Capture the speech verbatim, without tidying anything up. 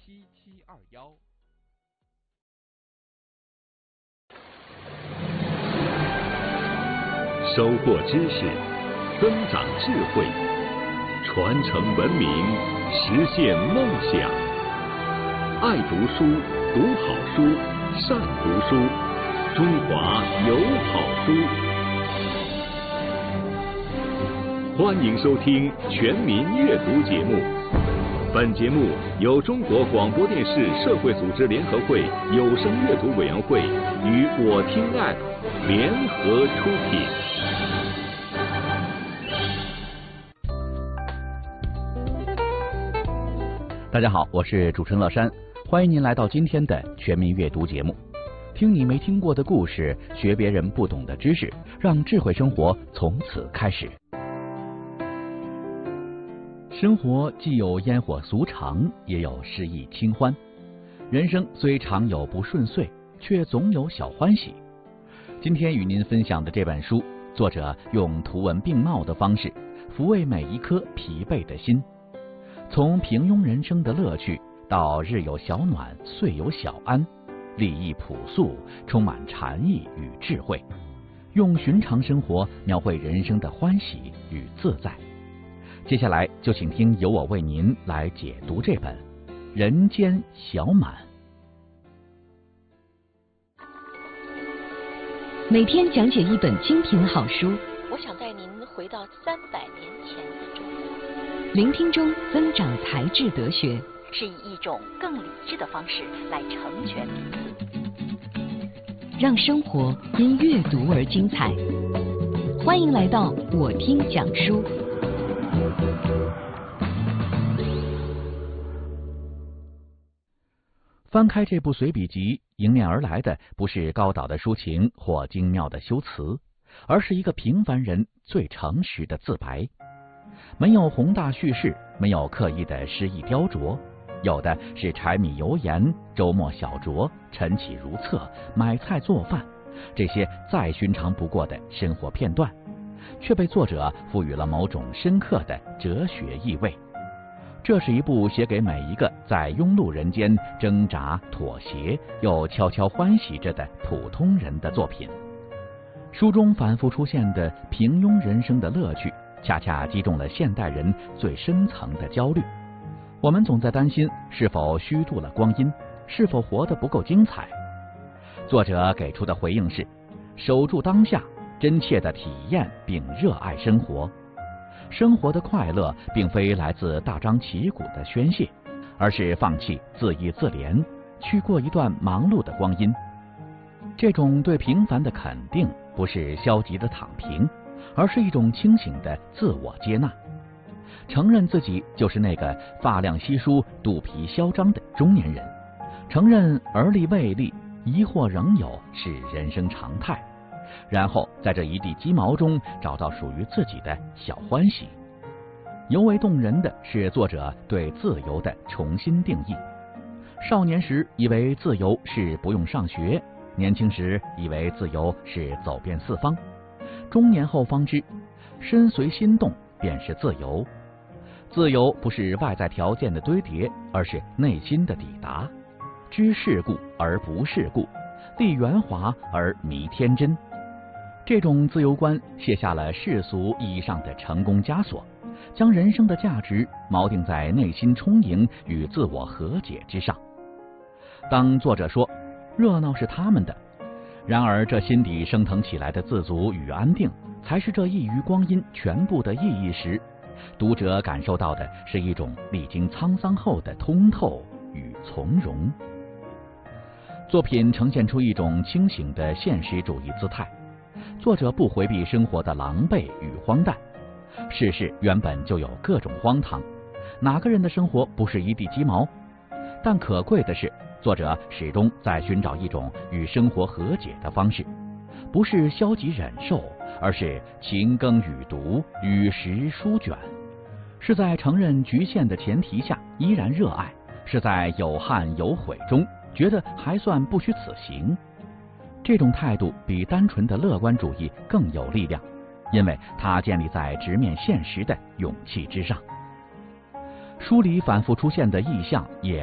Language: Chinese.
七七二幺。 收获知识，增长智慧，传承文明，实现梦想。爱读书，读好书，善读书，中华有好书。欢迎收听全民阅读节目。本节目由中国广播电视社会组织联合会有声阅读委员会与我听 App 联合出品。 大家好，我是主持人乐山，欢迎您来到今天的全民阅读节目。听你没听过的故事，学别人不懂的知识，让智慧生活从此开始。生活既有烟火俗常，也有诗意清欢。人生虽常有不顺遂，却总有小欢喜。今天与您分享的这本书，作者用图文并茂的方式，抚慰每一颗疲惫的心。从平庸人生的乐趣，到日有小暖，岁有小安，立意朴素，充满禅意与智慧，用寻常生活描绘人生的欢喜与自在。接下来就请听由我为您来解读这本《人间小满》。 每天讲解一本精品好书， 我想带您回到三百年前的中国。 聆听中增长才智德学， 是以一种更理智的方式来成全彼此， 让生活因阅读而精彩。欢迎来到我听讲书。 翻开这部随笔集，迎面而来的不是高岛的抒情或精妙的修辞，而是一个平凡人最诚实的自白。没有宏大叙事，没有刻意的诗意雕琢，有的是柴米油盐、周末小酌、晨起如厕、买菜做饭，这些再寻常不过的生活片段，却被作者赋予了某种深刻的哲学意味。这是一部写给每一个在庸碌人间挣扎、妥协又悄悄欢喜着的普通人的作品。书中反复出现的平庸人生的乐趣，恰恰击中了现代人最深层的焦虑。我们总在担心是否虚度了光阴，是否活得不够精彩。作者给出的回应是：守住当下，真切地体验并热爱生活。生活的快乐并非来自大张旗鼓的宣泄，而是放弃自义自怜，去过一段忙碌的光阴。这种对平凡的肯定，不是消极的躺平，而是一种清醒的自我接纳，承认自己就是那个发量稀疏、肚皮嚣张的中年人，承认而立未立、疑惑仍有是人生常态，然后在这一地鸡毛中找到属于自己的小欢喜。尤为动人的是作者对自由的重新定义。少年时以为自由是不用上学，年轻时以为自由是走遍四方，中年后方知身随心动便是自由。自由不是外在条件的堆叠，而是内心的抵达。知世故而不世故，立圆滑而迷天真。这种自由观卸下了世俗意义上的成功枷锁，将人生的价值锚定在内心充盈与自我和解之上。当作者说热闹是他们的，然而这心底升腾起来的自足与安定，才是这一隅光阴全部的意义时，读者感受到的是一种历经沧桑后的通透与从容。作品呈现出一种清醒的现实主义姿态，作者不回避生活的狼狈与荒诞。世事原本就有各种荒唐，哪个人的生活不是一地鸡毛？但可贵的是，作者始终在寻找一种与生活和解的方式，不是消极忍受，而是勤耕与读，与时书卷，是在承认局限的前提下依然热爱，是在有憾有悔中觉得还算不虚此行。这种态度比单纯的乐观主义更有力量，因为它建立在直面现实的勇气之上。书里反复出现的意象也